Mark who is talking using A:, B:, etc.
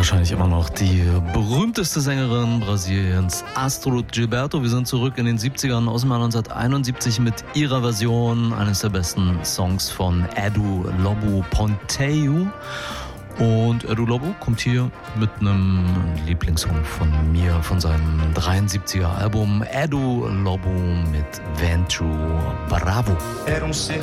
A: wahrscheinlich immer noch die berühmteste Sängerin Brasiliens, Astrud Gilberto. Wir sind zurück in den 70ern, aus dem Jahr 1971 mit ihrer Version eines der besten Songs von Edu Lobo, Ponteio. Und Edu Lobo kommt hier mit einem Lieblingssong von mir, von seinem 73er Album Edu Lobo mit Vento Bravo.
B: Era ser